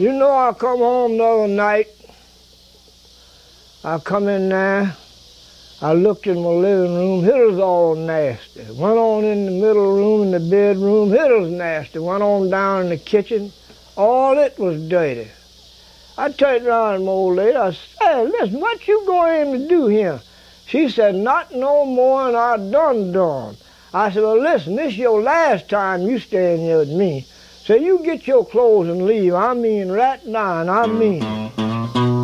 You know, I come home the other night. I come in there. I looked in my living room. It was all nasty. Went on in the middle room, in the bedroom. It was nasty. Went on down in the kitchen. All it was dirty. I turned around to my old lady. I said, "Hey, listen, what you going to do here?" She said, "Not no more than I done. I said, "Well, listen, this is your last time you staying here with me. So you get your clothes and leave. I mean right now, and I mean it."